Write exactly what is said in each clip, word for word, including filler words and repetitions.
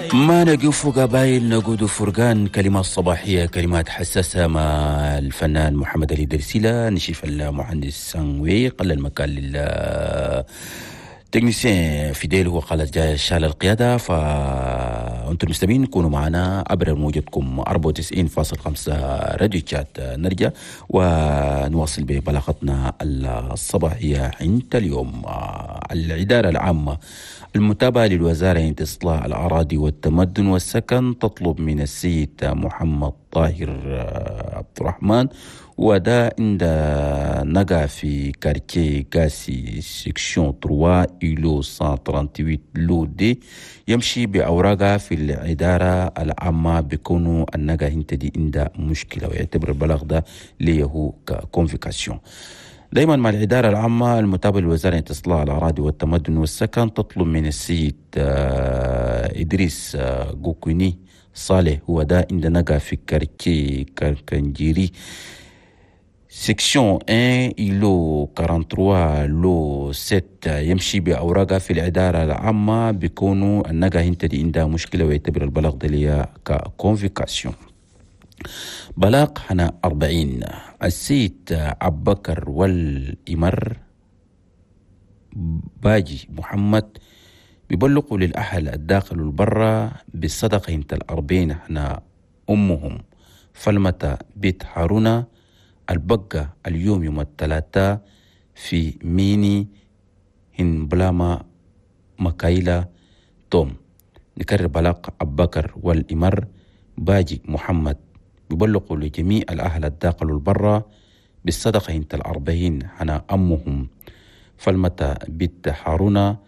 ما نقف قبايل نقود فرقان، كلمات صباحية كلمات حساسة مع الفنان محمد علي درسيلة، نشيف المهندس سانوي قل المكان لل تكنيسيان فيديل هو قال جاي شال القيادة. فأنتم المستمعين كونوا معنا عبر موجتكم أربعة وتسعين فاصلة خمسة راديو تشات. نرجع ونواصل ببلاغتنا الصباحية عند اليوم. الإدارة العامة المتابعة للوزارة لاستصلاح الأراضي والتمدن والسكن تطلب من السيد محمد طاهر عبد الرحمن وده عند نقع في كارتيه قاسي سيكشن ثلاثة إيلو مئة وثمانية وثمانين لو دي يمشي بأوراقها في الإدارة العامة بيكونوا النقع هنتدي عند مشكلة، ويعتبر البلاغ ده ليه كونفيكاسيون. دائما مع الإدارة العامة المتابعة لوزارة لاستصلاح الأراضي والتمدن والسكن تطلب من السيد إدريس غوكوني صالح هو ده عند نقع في كارتيه كاركنجيري سيكشن واحد إيلو ثلاثة وأربعين لو ستة يمشي بأوراقها في الإدارة العامة بيكونوا النقع هنتدي عندها مشكلة، ويعتبر البلاغ دليا كونفيكاسيون. بلاغ حنا أربعين السيد عبكر والإمر باجي محمد بيبلغوا للأهل الداخل والبرة بالصدقة انت الأربعين حنا أمهم فلمة بيت هارونا البقى اليوم يوم الثلاثاء في ميني هن بلاما مكايلة توم. نكرر بلاغ عبكر والإمر باجي محمد بيبلغوا لجميع الأهل الداخل والبرة بالصدقة انت الأربعين حنا أمهم فلمة بيت هارونا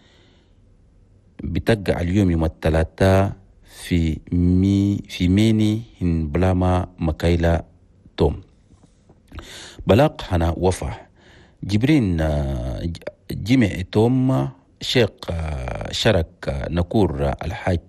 بتقع اليوم يوم الثلاثاء في مي في ميني هن بلاما مكايلة توم. بلاغ حنا وفا جبرين جمع توم شيخ شرك نكور الحاج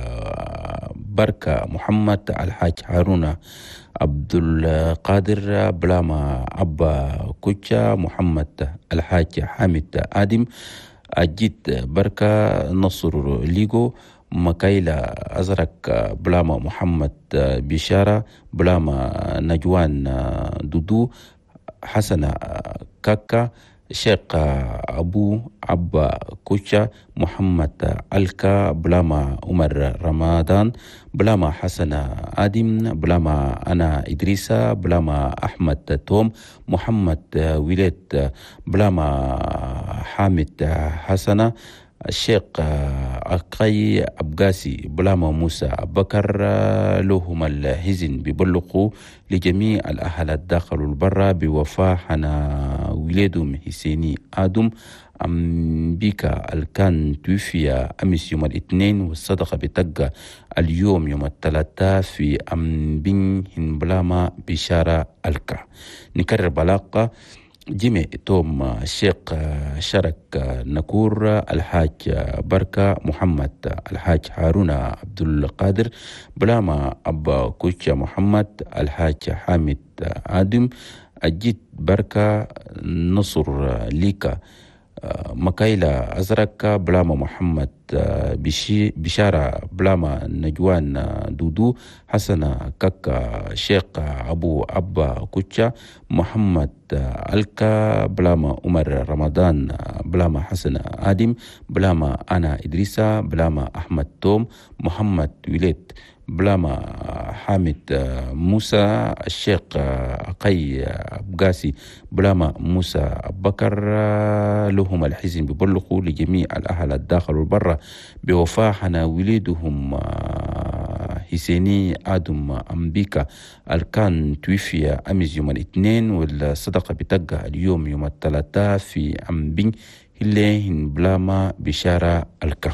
بركة محمد الحاج هارون عبد القادر بلاما أبا كوتشا محمد الحاج حامد آدم أجيت بركة نصر ليغو مكايلة أزرق بلاما محمد بشارة بلاما نجوان دودو حسن كاكا شيخ أبو عبا كوشا محمد الكا بلاما عمر رمضان بلاما حسن آدم بلاما أنا إدريسا بلاما أحمد توم محمد وليد بلاما حامد حسن الشيخ أقاي أبقاسي بلاما موسى بكر لهم الهزن ببلقوا لجميع الأهل الداخل والبرة بوفاة حنا ولادهم حسيني آدم أمبيكا الكان توفي أمس يوم الاثنين والصدقة بتقى اليوم يوم الثلاثاء في أمبين بلاما بشارة الكا. نكرر بلاقة جمع توم الشيخ شرك نكور الحاج بركة محمد الحاج هارون عبد القادر بلاما أبا كوتشا محمد الحاج حامد آدم أجيت بركة نصر ليكا مكايلة أزرق بلاما محمد بشارة بلاما نجوان دودو حسن كاكا شيخ أبو أبا كوتشا محمد الكا بلاما عمر رمضان بلاما حسن آدم بلاما أنا إدريسا بلاما أحمد توم محمد وليد بلاما حامد موسى الشيخ أقاي أبقاسي بلاما موسى بكر لهم الحزن ببلغوا لجميع الأهل الداخل والبرة بوفاة حنا وليدهم حسيني آدم أمبيكا الكان توفي أمس يوم الاثنين والصدقة بتقى اليوم يوم الثلاثاء في أمبين هلين بلاما بشارة الكا.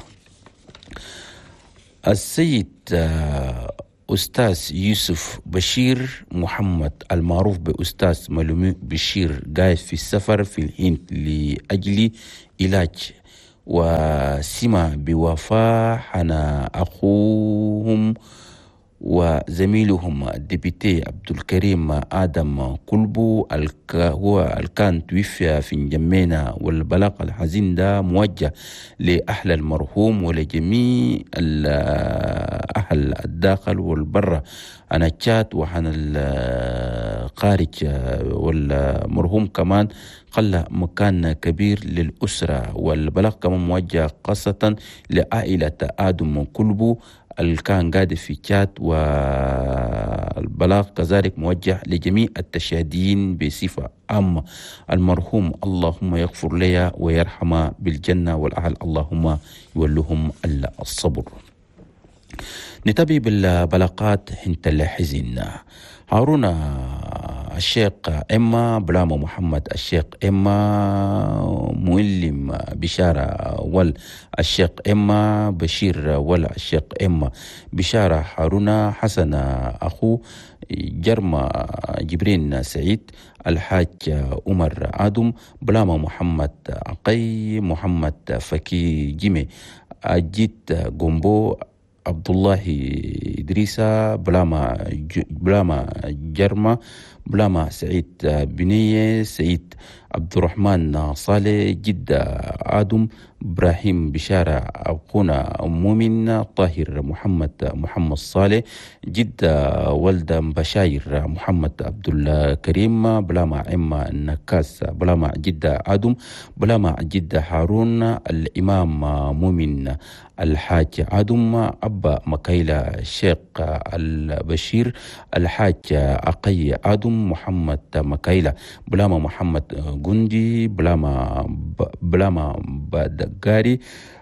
السيد أستاذ يوسف بشير محمد المعروف بأستاذ ملومي بشير قاعد في السفر في الهند لأجل علاج وسمع بوفاة حنا أخوهم وزميلهم الديبيتي عبد الكريم آدم كلبو هو الكان توفي في جمينا، والبلاغ الحزين ده موجه لأهل المرحوم ولجميع أهل الداخل والبرة عن الشات وعن الخارج. والمرحوم كمان خلى مكان كبير للأسرة، والبلاغ كمان موجه خاصة لعائلة آدم كلبو اللي كان قاعد في تشاد، والبلاغ كذلك موجه لجميع التشاديين بصفة عامة. المرحوم اللهم يغفر لي ويرحمه بالجنة، والأهل اللهم يولهم الصبر. نتابع بالبلاغات حنت الحزن. هارون الشيخ إما بلامة محمد الشيخ إما مؤلم بشارة والشيخ إما بشير ولا الشيخ إما بشارة هارون حسن أخو جرمة جبرين سعيد الحاج عمر آدم بلامة محمد عقي محمد فكي جيمي أجيت قنبو عبد الله إدريسا بلاما بلاما جرمة بلاما سعيد بنية سعيد عبد الرحمن صالح جدة آدم إبراهيم بشارة أخونا مؤمن طاهر محمد محمد صالح جدة والدة بشاير محمد عبد الكريم بلاما عمة النكاس بلاما جدة آدم بلاما جدة هارون الإمام مؤمن الحاج آدم أبا مكيلة الشيخ البشير الحاج أقي آدم محمد مكيلة بلاما محمد جندي بلاما بلاما بدقاري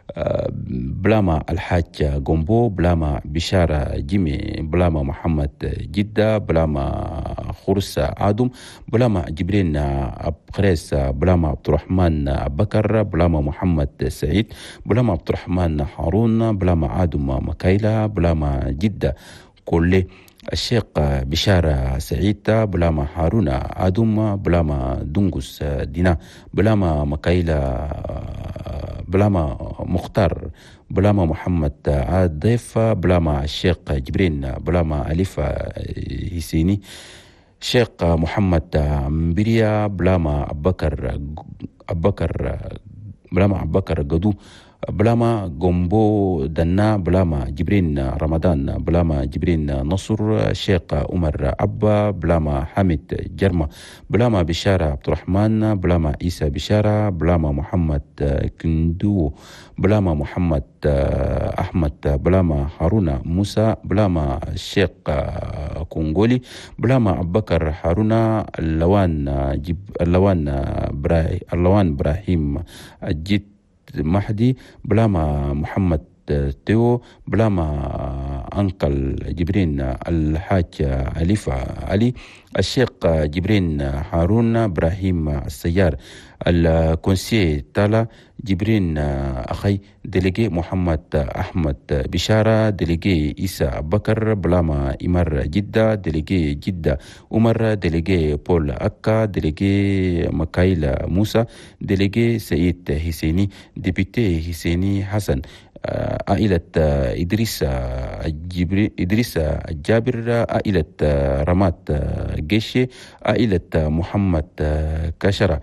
بلاما الحاج قنبو بلاما بشارة جيمي بلاما محمد جدة بلاما خرس آدم بلاما جبرين أبخريس بلاما عبد الرحمن بكر بلاما محمد سعيد بلاما عبد الرحمن هارون بلاما آدم مكيلة بلاما جدة كله الشيخ بشارة سعيدة بلاما هارون آدم بلاما دنقس دينا بلاما مكيلة بلاما مختار بلاما محمد عاضيف بلاما الشيخ جبرين بلاما أليف هسيني شيخ محمد مبريا بلاما أبكر أبكر بلاما أبكر قدو بلاما قنبو دنا بلاما جبرين رمضان بلاما جبرين نصر شيخ عمر عبا بلاما حامد جرمة بلاما بشارة عبد الرحمن بلاما عيسى بشارة بلاما محمد كندو بلاما محمد أحمد بلاما هارون موسى بلاما الشيخ كونغولي بلاما أبكر هارون اللوان جب اللوان براي اللوان إبراهيم الجيت مهدي بلاما محمد تيو بلاما أنقل جبرين الحاج أليفة علي الشيخ جبرين هارون إبراهيم السيار الكونسي تالا جبرين أخي ديليجي محمد أحمد بشارة ديليجي إيسى بكر بلاما إمر جدة ديليجي جدة عمر ديليجي بول أكا ديليجي مكايل موسى ديليجي سيد حسيني ديبيتي حسيني حسن عائلة إدريس الجبري إدريس الجابر عائلة رمات جيشي عائلة محمد كشرة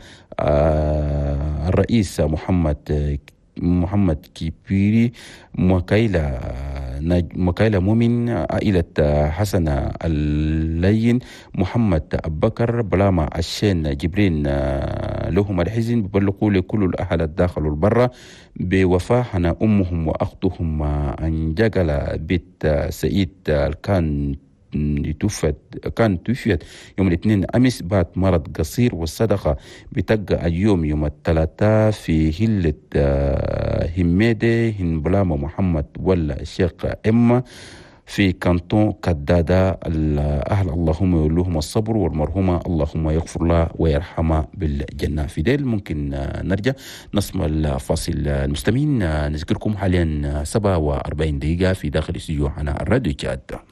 الرئيس محمد محمد كيبيري مكايلة مكايلة مؤمن عائلة حسن اللين محمد أبكر بلاما الشين جبرين لهم الحزن ببلغوا لكل الأهل الداخل والبرة بوفاة أنا أمهم وأختهم أن جقل بيت سعيد كان توفت كان توفيت يوم الاثنين أمس بعد مرض قصير، والصدقة بتقع اليوم يوم الثلاثاء في هلة هميدة هن بلاما محمد ولا الشيخ إما في كانتون كدادة. الأهل اللهم يولوهم الصبر، والمرحومة اللهم يغفر لها ويرحمها بالجنة. في ديل ممكن نرجع نسمع الفاصل. المستمعين نذكركم حاليا سبعة وأربعين دقيقة في داخل استديو على الراديو جاد.